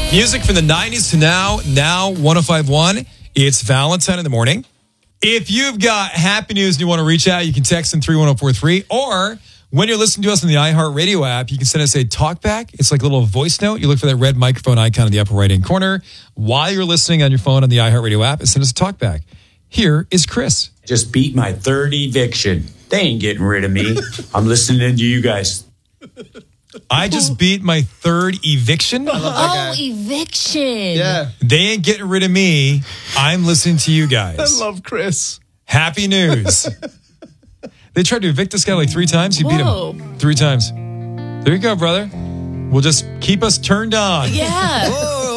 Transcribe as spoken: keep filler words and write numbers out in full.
Music from the nineties to now, now one oh five point one. It's Valentine in the morning. If you've got happy news and you want to reach out, you can text in three one zero four three. Or when you're listening to us on the iHeartRadio app, you can send us a talkback. It's like a little voice note. You look for that red microphone icon in the upper right-hand corner. While you're listening on your phone on the iHeartRadio app, and send us a talkback. Here is Chris. Just beat my third eviction. They ain't getting rid of me. I'm listening to you guys. I just beat my third eviction. Oh, eviction. Yeah. They ain't getting rid of me. I'm listening to you guys. I love Chris. Happy news. They tried to evict this guy like three times. He beat Whoa. him three times. There you go, brother. We'll just keep us turned on. Yeah. Whoa.